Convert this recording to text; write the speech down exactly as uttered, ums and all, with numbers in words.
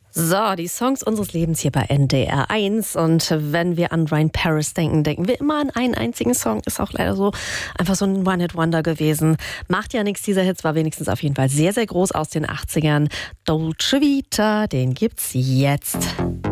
So, die Songs unseres Lebens hier bei N D R eins. Und wenn wir an Ryan Paris denken, denken wir immer an einen einzigen Song. Ist auch leider so einfach so ein One-Hit-Wonder gewesen. Macht ja nichts, dieser Hit war wenigstens auf jeden Fall sehr, sehr groß aus den achtzigern. Dolce Vita, den gibt's jetzt.